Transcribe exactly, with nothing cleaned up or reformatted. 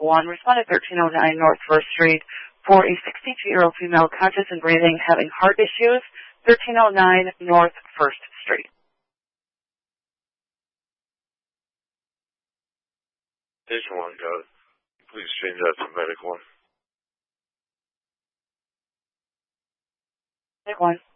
one. Respond at thirteen oh nine North First Street for a sixty-two-year-old female conscious and breathing, having heart issues. thirteen oh nine North First Street. Station one, got it. Please change that to medic one. Medic one.